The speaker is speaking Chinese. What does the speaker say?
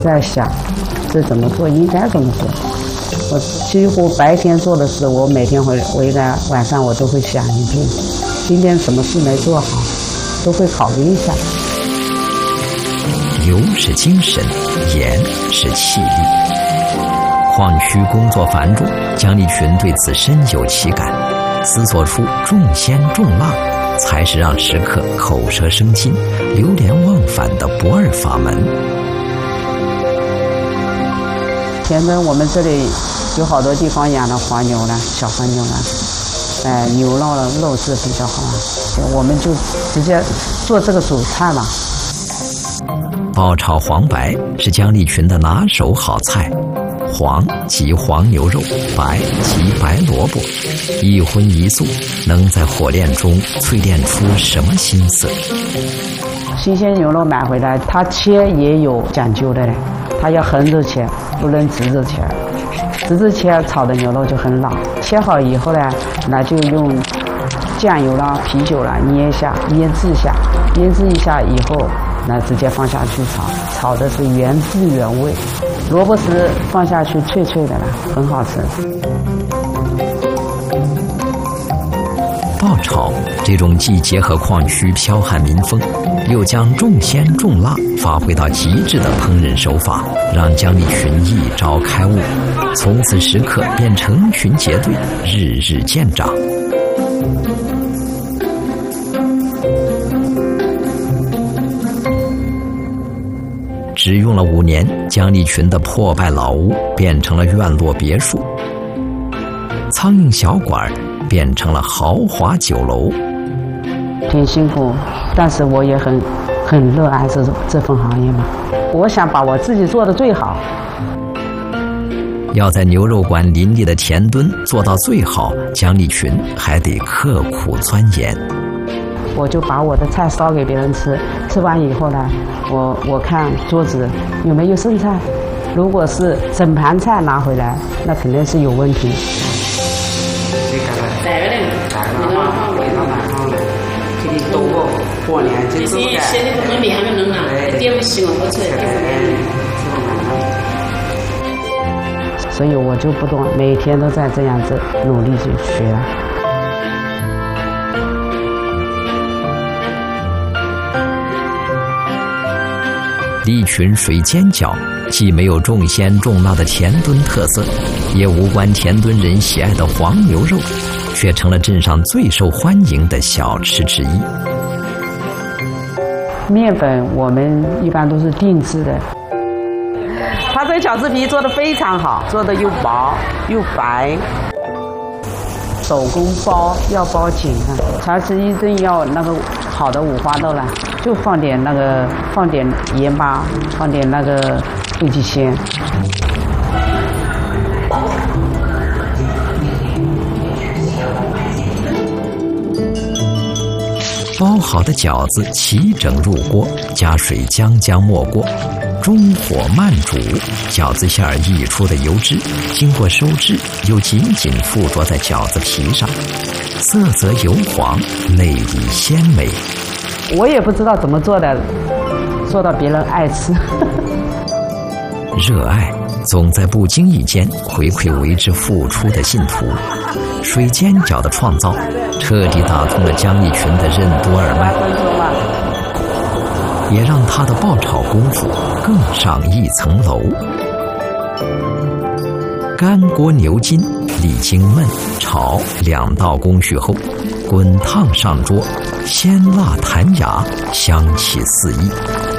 在想这怎么做，应该怎么做。我几乎白天做的事，我每天回来晚上我都会想一遍，今天什么事没做好，都会考虑一下。 油是精神，盐是气力。矿区工作繁重，姜立群对此深有其感，思索出重鲜重辣才是让食客口舌生津、流连忘返的不二法门。 前面我们这里有好多地方养了黄牛了，小黄牛了，牛肉是比较好，我们就直接做这个主菜嘛。 爆炒黄白是姜立群的拿手好菜，黄即黄牛肉，白即白萝卜，一荤一素，能在火炼中淬炼出什么心思？ 新鲜牛肉买回来，它切也有讲究的嘞，它要横着切，不能直着切。直着切炒的牛肉就很老。切好以后呢，那就用酱油啦、啤酒啦腌制一下，腌制一下以后，那直接放下去炒，炒的是原汁原味。萝卜丝放下去脆脆的了，很好吃。 爆炒这种既结合矿区剽悍民风，又将重鲜重辣发挥到极致的烹饪手法，让姜立群一朝开悟，从此食客便成群结队，日日见长。只用了5年，姜立群的破败老屋变成了院落别墅，苍蝇小馆变成了豪华酒楼。 挺辛苦，但是我也很热爱这份行业嘛。我想把我自己做的最好。 要在牛肉馆林立的田墩做到最好，姜立群还得刻苦钻研。 我就把我的菜烧给别人吃，吃完以后呢，我看桌子有没有剩菜，如果是整盘菜拿回来，那肯定是有问题。所以我就不懂，每天都在这样子努力去学。 立群水煎饺既没有重鲜重辣的田墩特色，也无关田墩人喜爱的黄牛肉，却成了镇上最受欢迎的小吃之一。 面粉我们一般都是定制的，它这饺子皮做得非常好，做得又薄又白，手工包要包紧啊，才是一定要那个好的五花豆了，就放点盐巴，放点那个味极鲜。 包好的饺子齐整入锅，加水将没过，中火慢煮，饺子馅儿溢出的油脂经过收汁，又紧紧附着在饺子皮上，色泽油黄，内里鲜美。 我也不知道怎么做的，做到别人爱吃。 热爱总在不经意间回馈为之付出的信徒。水煎饺的创造彻底打通了姜立群的任督二脉，也让他的爆炒功夫更上一层楼。干锅牛筋历经焖炒2道工序后，滚烫上桌，鲜辣弹牙，香气四溢。